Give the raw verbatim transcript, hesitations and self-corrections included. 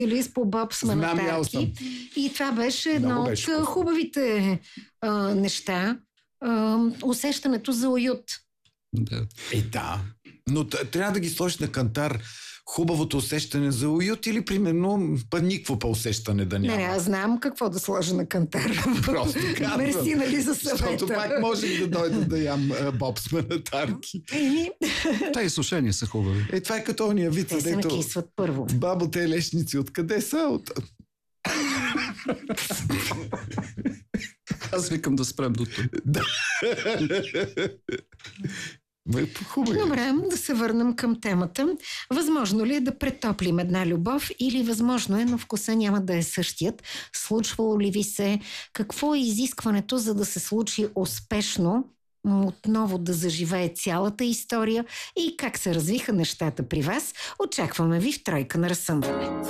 специалист по бобсмана Знам, ял съм. тарки. И това беше едно от беше хубавите а, неща. А, усещането за уют. Да. Е, да. Но трябва да ги сложиш на кантар. Хубавото усещане за уют или примерно па никакво па усещане да няма. Не, аз знам какво да сложа на кантар. Просто казвам. Мерси, нали, за съвета. Защото пак можем да дойда да ям бобсмана тарки. Еми, Те и сушени са хубави. Е, това е като ония вид, те се дето накисват първо. бабо, те лешници откъде са? От... Аз викам да спрем до тук. Да. Ме хубаво. Добре, да се върнем към темата. Възможно ли е да претоплим една любов или възможно е, но вкуса няма да е същият? Случвало ли ви се? Какво е изискването, за да се случи успешно, отново да заживее цялата история и как се развиха нещата при вас? Очакваме ви в Тройка на разсъмване.